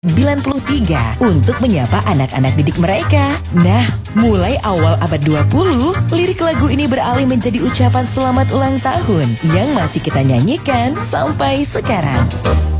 93 untuk menyapa anak-anak didik mereka. Nah, mulai awal abad 20, lirik lagu ini beralih menjadi ucapan selamat ulang tahun yang masih kita nyanyikan sampai sekarang.